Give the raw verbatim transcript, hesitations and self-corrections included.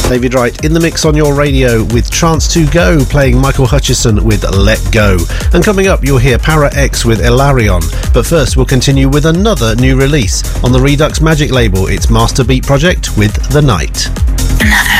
David Wright in the mix on your radio with Trance to Go, playing Michael Hutchison with Let Go. And coming up, you'll hear Para X with Ilarion. But first, we'll continue with another new release on the Redux Magic label. It's Master Beat Project with The Night. Another.